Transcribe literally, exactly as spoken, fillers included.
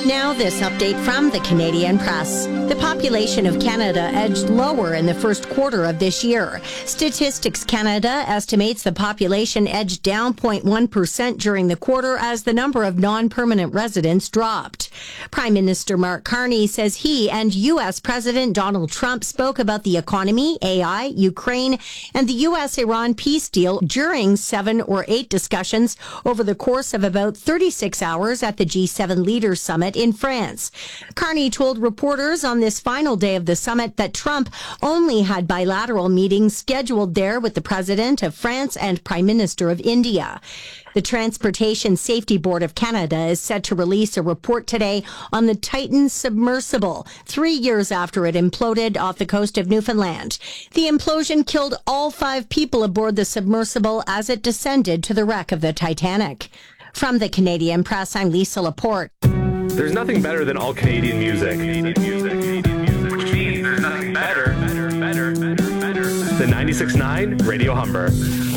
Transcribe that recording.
Now this update from the Canadian Press. The population of Canada edged lower in the first quarter of this year. Statistics Canada estimates the population edged down zero point one percent during the quarter as the number of non-permanent residents dropped. Prime Minister Mark Carney says he and U S President Donald Trump spoke about the economy, A I, Ukraine, and the U S Iran peace deal during seven or eight discussions over the course of about thirty-six hours at the G seven Leaders Summit in France. Carney told reporters on this final day of the summit that Trump only had bilateral meetings scheduled there with the President of France and Prime Minister of India. The Transportation Safety Board of Canada is set to release a report today on the Titan submersible, three years after it imploded off the coast of Newfoundland. The implosion killed all five people aboard the submersible as it descended to the wreck of the Titanic. From the Canadian Press, I'm Lisa Laporte. There's nothing better than all Canadian music. Canadian music. Which means there's nothing better, better, better, better, better than ninety-six point nine Radio Humber.